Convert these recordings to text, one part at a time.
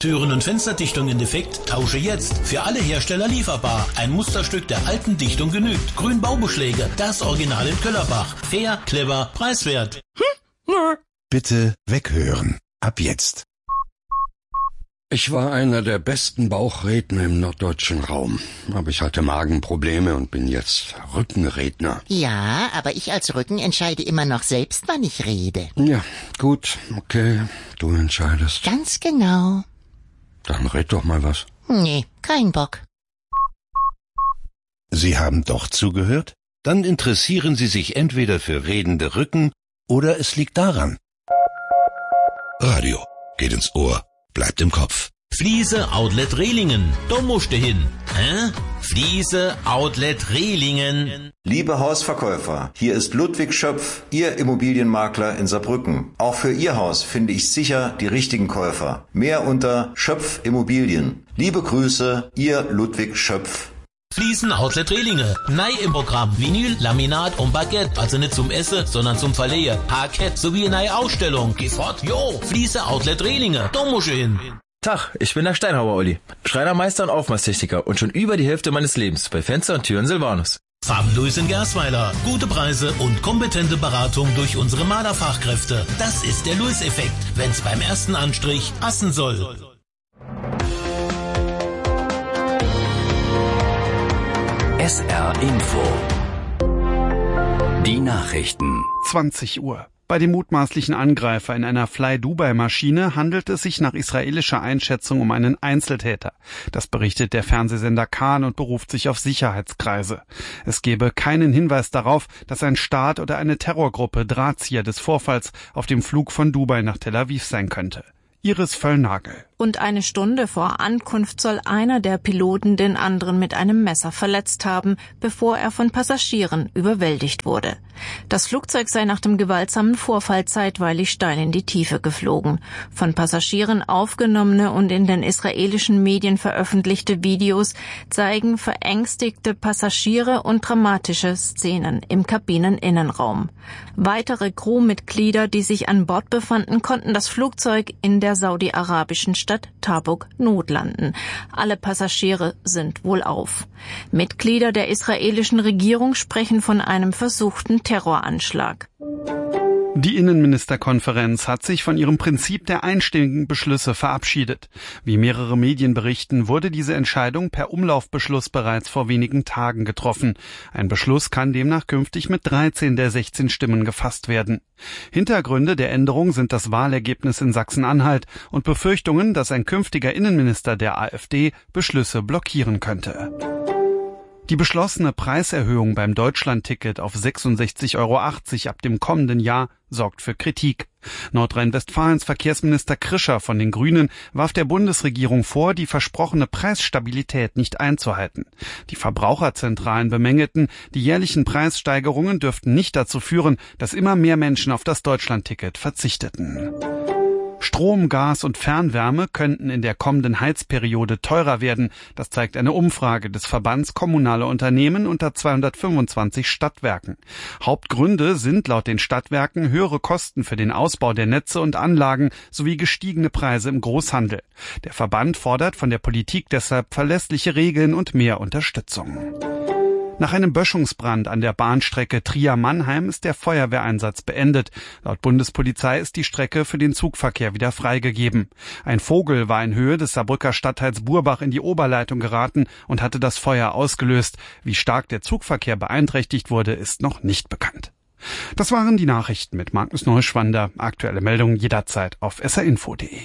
Türen- und Fensterdichtungen defekt? Tausche jetzt. Für alle Hersteller lieferbar. Ein Musterstück der alten Dichtung genügt. Grün Baubeschläge, das Original in Köllerbach. Fair, clever, preiswert. Bitte weghören. Ab jetzt. Ich war einer der besten Bauchredner im norddeutschen Raum. Aber ich hatte Magenprobleme und bin jetzt Rückenredner. Ja, aber ich als Rücken entscheide immer noch selbst, wann ich rede. Ja, gut, okay, du entscheidest. Ganz genau. Dann red doch mal was. Nee, kein Bock. Sie haben doch zugehört? Dann interessieren Sie sich entweder für redende Rücken oder es liegt daran. Radio geht ins Ohr, bleibt im Kopf. Fliese Outlet Rehlingen. Da musst du hin. Hä? Fliese Outlet Rehlingen. Liebe Hausverkäufer, hier ist Ludwig Schöpf, Ihr Immobilienmakler in Saarbrücken. Auch für Ihr Haus finde ich sicher die richtigen Käufer. Mehr unter Schöpf Immobilien. Liebe Grüße, Ihr Ludwig Schöpf. Fliesen Outlet Rehlinge. Nei im Programm. Vinyl, Laminat und Baguette. Also nicht zum Essen, sondern zum Verleihen. Parkett sowie eine neue Ausstellung. Geh fort, jo. Fliese Outlet Rehlinge. Da musst du hin. Tag, ich bin der Steinhauer Olli. Schreinermeister und Aufmaßtechniker und schon über die Hälfte meines Lebens bei Fenster und Türen Silvanus. Farbenluis in Gersweiler. Gute Preise und kompetente Beratung durch unsere Malerfachkräfte. Das ist der Luis-Effekt, wenn's beim ersten Anstrich passen soll. SR Info. Die Nachrichten. 20 Uhr. Bei dem mutmaßlichen Angreifer in einer Fly-Dubai-Maschine handelt es sich nach israelischer Einschätzung um einen Einzeltäter. Das berichtet der Fernsehsender Kan und beruft sich auf Sicherheitskreise. Es gebe keinen Hinweis darauf, dass ein Staat oder eine Terrorgruppe Drahtzieher des Vorfalls auf dem Flug von Dubai nach Tel Aviv sein könnte. Iris Völlnagel. Rund eine Stunde vor Ankunft soll einer der Piloten den anderen mit einem Messer verletzt haben, bevor er von Passagieren überwältigt wurde. Das Flugzeug sei nach dem gewaltsamen Vorfall zeitweilig steil in die Tiefe geflogen. Von Passagieren aufgenommene und in den israelischen Medien veröffentlichte Videos zeigen verängstigte Passagiere und dramatische Szenen im Kabineninnenraum. Weitere Crewmitglieder, die sich an Bord befanden, konnten das Flugzeug in der saudi-arabischen Stadt Tabuk notlanden. Alle Passagiere sind wohlauf. Mitglieder der israelischen Regierung sprechen von einem versuchten Terroranschlag. Die Innenministerkonferenz hat sich von ihrem Prinzip der einstimmigen Beschlüsse verabschiedet. Wie mehrere Medien berichten, wurde diese Entscheidung per Umlaufbeschluss bereits vor wenigen Tagen getroffen. Ein Beschluss kann demnach künftig mit 13 der 16 Stimmen gefasst werden. Hintergründe der Änderung sind das Wahlergebnis in Sachsen-Anhalt und Befürchtungen, dass ein künftiger Innenminister der AfD Beschlüsse blockieren könnte. Die beschlossene Preiserhöhung beim Deutschlandticket auf 66,80 € ab dem kommenden Jahr sorgt für Kritik. Nordrhein-Westfalens Verkehrsminister Krischer von den Grünen warf der Bundesregierung vor, die versprochene Preisstabilität nicht einzuhalten. Die Verbraucherzentralen bemängelten, die jährlichen Preissteigerungen dürften nicht dazu führen, dass immer mehr Menschen auf das Deutschlandticket verzichteten. Strom, Gas und Fernwärme könnten in der kommenden Heizperiode teurer werden. Das zeigt eine Umfrage des Verbands Kommunale Unternehmen unter 225 Stadtwerken. Hauptgründe sind laut den Stadtwerken höhere Kosten für den Ausbau der Netze und Anlagen sowie gestiegene Preise im Großhandel. Der Verband fordert von der Politik deshalb verlässliche Regeln und mehr Unterstützung. Nach einem Böschungsbrand an der Bahnstrecke Trier-Mannheim ist der Feuerwehreinsatz beendet. Laut Bundespolizei ist die Strecke für den Zugverkehr wieder freigegeben. Ein Vogel war in Höhe des Saarbrücker Stadtteils Burbach in die Oberleitung geraten und hatte das Feuer ausgelöst. Wie stark der Zugverkehr beeinträchtigt wurde, ist noch nicht bekannt. Das waren die Nachrichten mit Magnus Neuschwander. Aktuelle Meldungen jederzeit auf srinfo.de.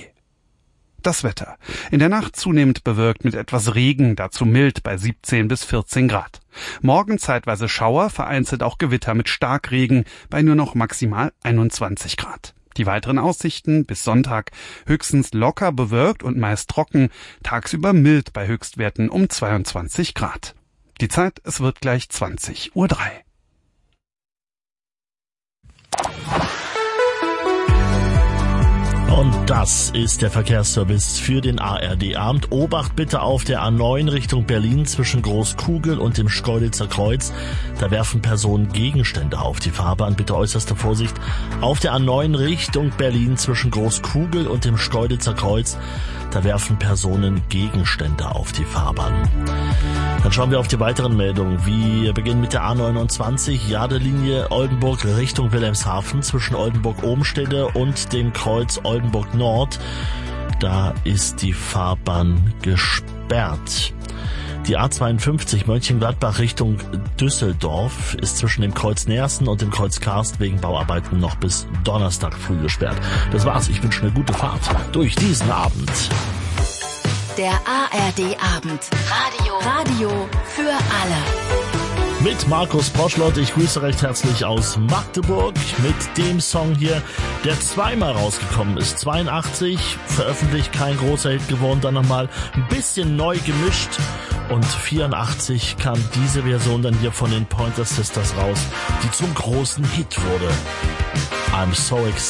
Das Wetter. In der Nacht zunehmend bewölkt mit etwas Regen, dazu mild bei 17 bis 14 Grad. Morgen zeitweise Schauer, vereinzelt auch Gewitter mit Starkregen bei nur noch maximal 21 Grad. Die weiteren Aussichten bis Sonntag höchstens locker bewölkt und meist trocken, tagsüber mild bei Höchstwerten um 22 Grad. Die Zeit, es wird gleich 20:03 Uhr. Und das ist der Verkehrsservice für den ARD-Abend. Obacht bitte auf der A9 Richtung Berlin zwischen Großkugel und dem Schkeuditzer Kreuz. Da werfen Personen Gegenstände auf die Fahrbahn. Bitte äußerste Vorsicht. Auf der A9 Richtung Berlin zwischen Großkugel und dem Schkeuditzer Kreuz. Da werfen Personen Gegenstände auf die Fahrbahn. Dann schauen wir auf die weiteren Meldungen. Wir beginnen mit der A29, Jadelinie Oldenburg Richtung Wilhelmshaven zwischen Oldenburg-Obenstede und dem Kreuz Oldenburg Nord. Da ist die Fahrbahn gesperrt. Die A52 Mönchengladbach Richtung Düsseldorf ist zwischen dem Kreuz Neersen und dem Kreuz Karst wegen Bauarbeiten noch bis Donnerstag früh gesperrt. Das war's. Ich wünsche eine gute Fahrt durch diesen Abend. Der ARD-Abend. Radio für alle. Mit Markus Poschlott. Ich grüße recht herzlich aus Magdeburg mit dem Song hier, der zweimal rausgekommen ist. 82, veröffentlicht, kein großer Hit geworden, dann nochmal ein bisschen neu gemischt. Und 84 kam diese Version dann hier von den Pointer Sisters raus, die zum großen Hit wurde. I'm so excited.